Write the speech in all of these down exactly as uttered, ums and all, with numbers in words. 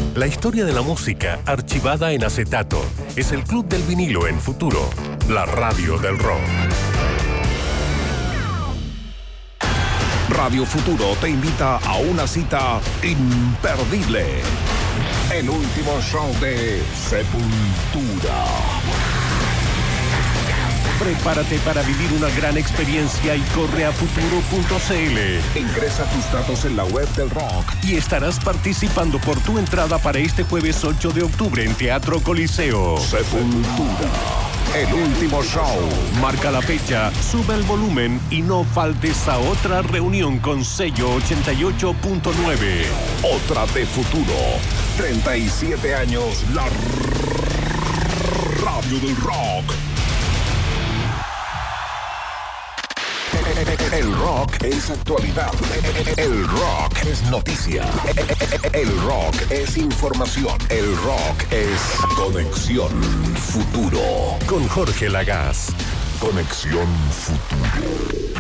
La historia de la música archivada en acetato. Es el Club del Vinilo en Futuro, la radio del rock. Radio Futuro te invita a una cita imperdible. El último show de Sepultura. Prepárate para vivir una gran experiencia y corre a futuro punto c l. Ingresa tus datos en la web del rock y estarás participando por tu entrada para este jueves ocho de octubre en Teatro Coliseo. Sepultura, el último show. Marca la fecha, sube el volumen y no faltes a otra reunión con sello ochenta y ocho punto nueve. Otra de Futuro. treinta y siete años, la radio del rock. El rock es actualidad. El rock es noticia. El rock es información. El rock es Conexión Futuro. Con Jorge Lagaz. Conexión Futuro.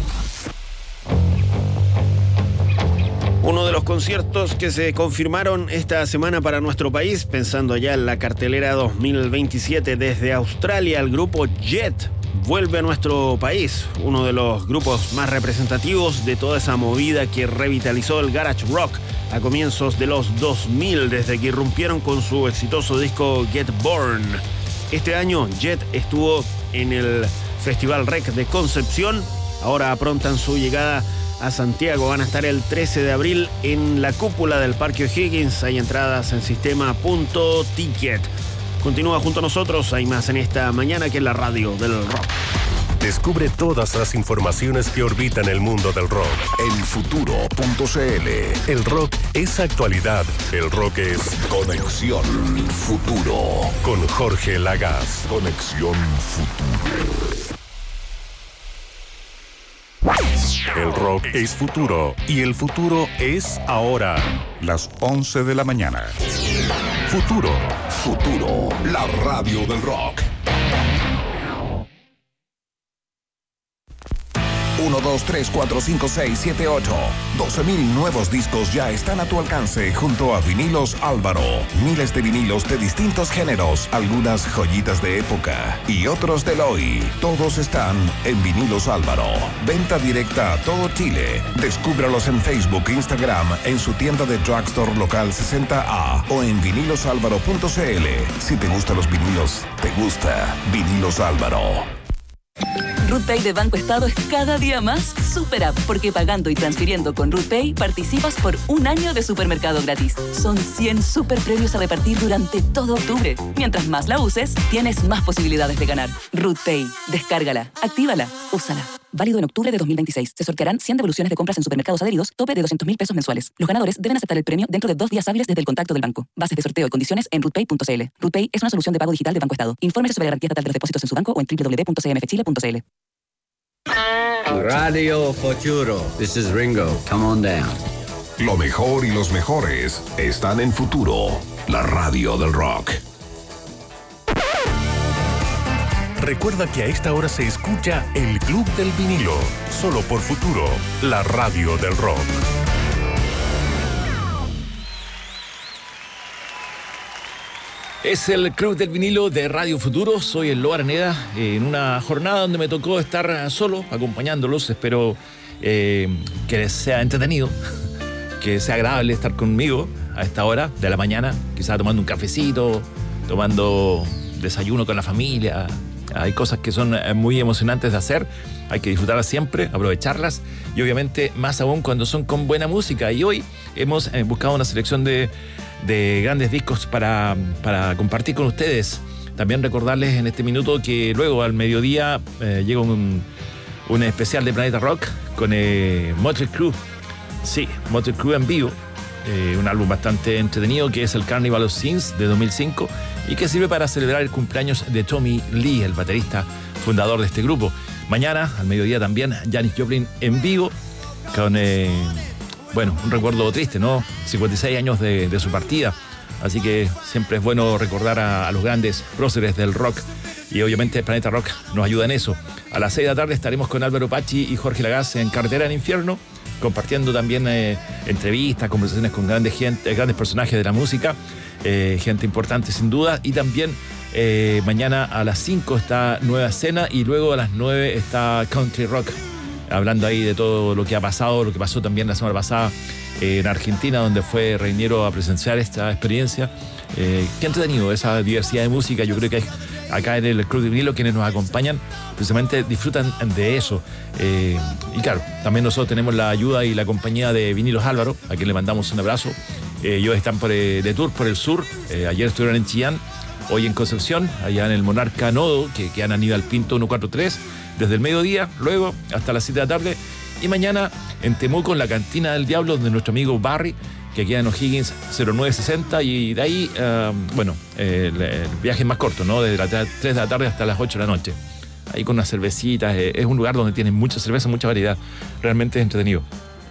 Uno de los conciertos que se confirmaron esta semana para nuestro país, pensando ya en la cartelera dos mil veintisiete desde Australia, el grupo Jet vuelve a nuestro país, uno de los grupos más representativos de toda esa movida que revitalizó el garage rock a comienzos de los dos mil, desde que irrumpieron con su exitoso disco Get Born. Este año Jet estuvo en el Festival Rec de Concepción, ahora aprontan su llegada a Santiago, van a estar el trece de abril en la cúpula del Parque O'Higgins, hay entradas en sistema punto ticket. Continúa junto a nosotros, hay más en esta mañana que en la radio del rock. Descubre todas las informaciones que orbitan el mundo del rock en futuro punto c l. El rock es actualidad, el rock es Conexión Futuro. Con Jorge Lagaz. Conexión Futuro. El rock es futuro y el futuro es ahora. Las once de la mañana. Futuro. Futuro, la radio del rock. uno, dos, tres, cuatro, cinco, seis, siete, ocho. doce mil nuevos discos ya están a tu alcance junto a Vinilos Álvaro. Miles de vinilos de distintos géneros, algunas joyitas de época y otros del hoy. Todos están en Vinilos Álvaro. Venta directa a todo Chile. Descúbralos en Facebook, Instagram, en su tienda de drugstore local sesenta A o en vinilos álvaro punto c l. Si te gustan los vinilos, te gusta Vinilos Álvaro. RootPay de Banco Estado es cada día más super app, porque pagando y transfiriendo con RootPay participas por un año de supermercado gratis. Son cien super premios a repartir durante todo octubre. Mientras más la uses, tienes más posibilidades de ganar. RootPay, descárgala, actívala, úsala. Válido en octubre de dos mil veintiséis. Se sortearán cien devoluciones de compras en supermercados adheridos, tope de doscientos mil pesos mensuales. Los ganadores deben aceptar el premio dentro de dos días hábiles desde el contacto del banco. Bases de sorteo y condiciones en rootpay punto c l. RootPay es una solución de pago digital de Banco Estado. Infórmese sobre la garantía estatal de los depósitos en su banco o en doble u doble u doble u punto c m f chile punto c l. Radio Futuro. This is Ringo. Come on down. Lo mejor y los mejores están en Futuro, la radio del rock. Recuerda que a esta hora se escucha el Club del Vinilo, solo por Futuro, la radio del rock. Es el Club del Vinilo de Radio Futuro. Soy el Loa Araneda, en una jornada donde me tocó estar solo, acompañándolos. Espero eh, que les sea entretenido, que sea agradable estar conmigo a esta hora de la mañana, quizás tomando un cafecito, tomando desayuno con la familia. Hay cosas que son muy emocionantes de hacer, hay que disfrutarlas siempre, aprovecharlas, y obviamente más aún cuando son con buena música. Y hoy hemos eh, buscado una selección de de grandes discos para, para compartir con ustedes. También recordarles en este minuto que luego al mediodía eh, llega un, un especial de Planeta Rock con eh, Mötley Crüe. Sí, Mötley Crüe en vivo, eh, un álbum bastante entretenido que es el Carnival of Sins de dos mil cinco y que sirve para celebrar el cumpleaños de Tommy Lee, el baterista fundador de este grupo. Mañana al mediodía también Janis Joplin en vivo con... Eh, Bueno, un recuerdo triste, ¿no? cincuenta y seis años de, de su partida. Así que siempre es bueno recordar a, a los grandes próceres del rock. Y obviamente Planeta Rock nos ayuda en eso. A las seis de la tarde estaremos con Álvaro Pachi y Jorge Lagaz en Carretera del Infierno. compartiendo también eh, entrevistas, conversaciones con grandes, gente, grandes personajes de la música, eh, gente importante sin duda, y también eh, mañana a las cinco está Nueva Escena y luego a las nueve está Country Rock, hablando ahí de todo lo que ha pasado, lo que pasó también la semana pasada eh, en Argentina, donde fue Reiniero a presenciar esta experiencia. Eh, qué entretenido esa diversidad de música. Yo creo que acá en el Club de Vinilo quienes nos acompañan precisamente disfrutan de eso. Eh, y claro, también nosotros tenemos la ayuda y la compañía de Vinilos Álvaro, a quien le mandamos un abrazo. Eh, ellos están por, eh, de tour por el sur. Eh, ayer estuvieron en Chillán, hoy en Concepción, allá en el Monarca Nodo, que quedan a Aníbal Pinto ciento cuarenta y tres, desde el mediodía, luego hasta las siete de la tarde. Y mañana en Temuco, en la Cantina del Diablo, donde nuestro amigo Barry, que queda en O'Higgins cero nueve sesenta, y de ahí, uh, bueno, eh, el, el viaje es más corto, ¿no? Desde las tres de la tarde hasta las ocho de la noche. Ahí con unas cervecitas, eh, es un lugar donde tienen mucha cerveza, mucha variedad. Realmente es entretenido.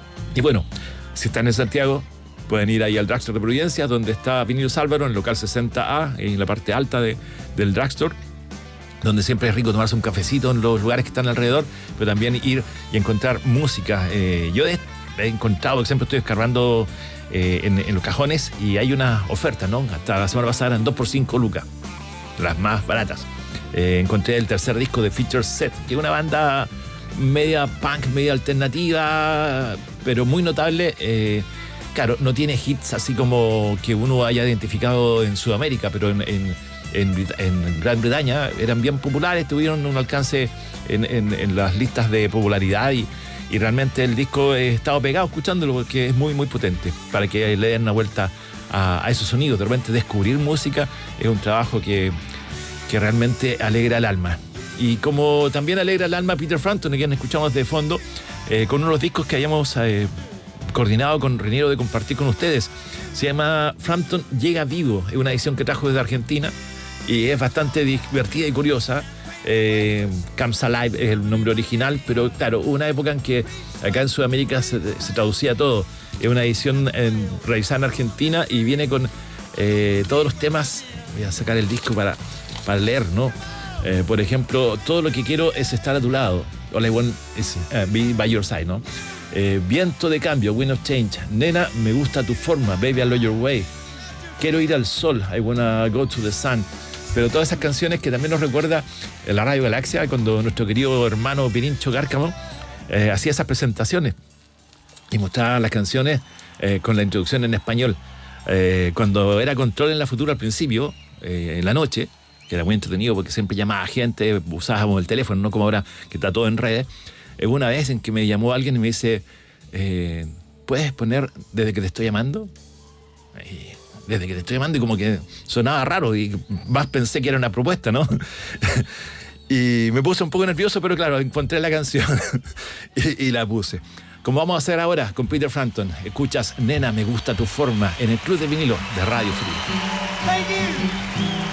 Y bueno, si están en Santiago, pueden ir ahí al Drugstore de Providencia, donde está Vinilos Álvaro, en el local sesenta A, en la parte alta de, del Drugstore, donde siempre es rico tomarse un cafecito en los lugares que están alrededor, pero también ir y encontrar música. Eh, yo he, he encontrado, por ejemplo, estoy descargando eh, en, en los cajones y hay una oferta, ¿no? Hasta la semana pasada eran dos por cinco lucas, las más baratas. Eh, encontré el tercer disco de Feature Set, que es una banda media punk, media alternativa, pero muy notable. Eh, claro, no tiene hits así como que uno haya identificado en Sudamérica, pero en... en En, en Gran Bretaña eran bien populares, tuvieron un alcance en, en, en las listas de popularidad y, y realmente el disco he estado pegado escuchándolo porque es muy muy potente para que le den una vuelta a, a esos sonidos. De repente descubrir música es un trabajo que, que realmente alegra el alma. Y como también alegra el alma a Peter Frampton, a quien escuchamos de fondo, eh, con uno de los discos que hayamos eh, coordinado con Reiniero de compartir con ustedes. Se llama Frampton Llega Vivo, es una edición que trajo desde Argentina y es bastante divertida y curiosa. Eh, Comes Alive es el nombre original, pero claro, hubo una época en que acá en Sudamérica se, se traducía todo. Es una edición en, realizada en Argentina y viene con eh, todos los temas. Voy a sacar el disco para, para leer, ¿no? Eh, por ejemplo, Todo lo que quiero es estar a tu lado. All I want is uh, be by your side, ¿no? Eh, Viento de cambio, Wind of Change. Nena, me gusta tu forma, Baby I love your way. Quiero ir al sol, I wanna go to the sun. Pero todas esas canciones que también nos recuerda en la Radio Galaxia, cuando nuestro querido hermano Pirincho Cárcamo eh, hacía esas presentaciones y mostraba las canciones eh, con la introducción en español. Eh, cuando era Control en la Futura al principio, eh, en la noche, que era muy entretenido porque siempre llamaba gente, usábamos el teléfono, no como ahora que está todo en redes. Eh, una vez en que me llamó alguien y me dice, eh, ¿puedes poner Desde que te estoy llamando? Y, Desde que te estoy llamando, y como que sonaba raro y más pensé que era una propuesta, ¿no? Y me puse un poco nervioso, pero claro, encontré la canción y, y la puse. Como vamos a hacer ahora con Peter Frampton, escuchas Nena, me gusta tu forma en el Club de Vinilo de Radio Futuro.